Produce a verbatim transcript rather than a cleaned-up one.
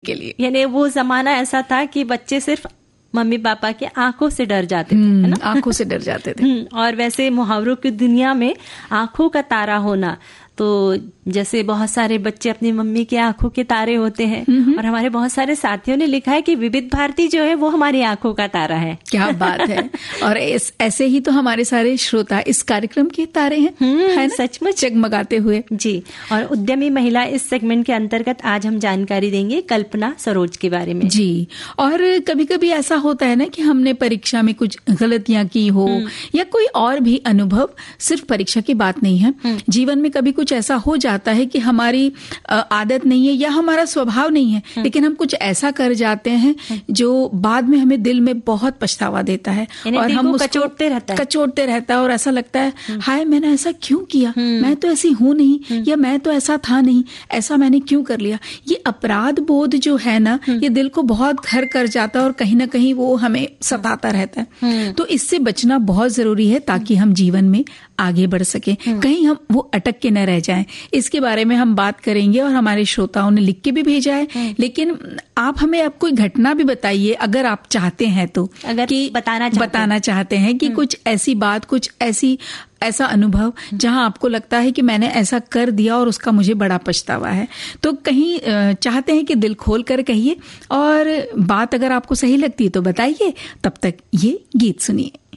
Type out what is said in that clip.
के लिए। यानी वो जमाना ऐसा था कि बच्चे सिर्फ मम्मी पापा के आंखों से डर जाते थे, है ना? आंखों से डर जाते थे। और वैसे मुहावरों की दुनिया में आंखों का तारा होना, तो जैसे बहुत सारे बच्चे अपनी मम्मी की आंखों के तारे होते हैं, और हमारे बहुत सारे साथियों ने लिखा है कि विविध भारती जो है वो हमारी आंखों का तारा है। क्या बात है। और इस, ऐसे ही तो हमारे सारे श्रोता इस कार्यक्रम के तारे हैं, है ना? सचमुच जगमगाते हुए। जी। और उद्यमी महिला इस सेगमेंट के अंतर्गत आज हम जानकारी देंगे कल्पना सरोज के बारे में। जी। और कभी कभी ऐसा होता है ना कि हमने परीक्षा में कुछ गलतियां की हो, या कोई और भी अनुभव, सिर्फ परीक्षा की बात नहीं है, जीवन में कभी कुछ ऐसा हो जाता है कि हमारी आदत नहीं है या हमारा स्वभाव नहीं है, लेकिन हम कुछ ऐसा कर जाते हैं जो बाद में हमें दिल में बहुत पछतावा देता है, और हम उसको कचोटते रहता है कचोटते रहता है और ऐसा लगता है हाय मैंने ऐसा क्यों किया, मैं तो ऐसी हूं नहीं, या मैं तो ऐसा था नहीं, ऐसा मैंने क्यों कर लिया। ये अपराध बोध जो है ना, ये दिल को बहुत घर कर जाता है और कहीं ना कहीं वो हमें सताता रहता है। तो इससे बचना बहुत जरूरी है ताकि हम जीवन में आगे बढ़ सके, कहीं हम वो अटक के न रह जाएं। इसके बारे में हम बात करेंगे और हमारे श्रोताओं ने लिख के भी भेजा है, लेकिन आप हमें अब कोई घटना भी बताइए अगर आप चाहते हैं तो, अगर कि बताना चाहते बताना चाहते हैं कि कुछ ऐसी बात, कुछ ऐसी ऐसा अनुभव जहां आपको लगता है कि मैंने ऐसा कर दिया और उसका मुझे बड़ा पछतावा है। तो कहीं चाहते हैं कि दिल खोल कर कहिए, और बात अगर आपको सही लगती है तो बताइए। तब तक ये गीत सुनिए।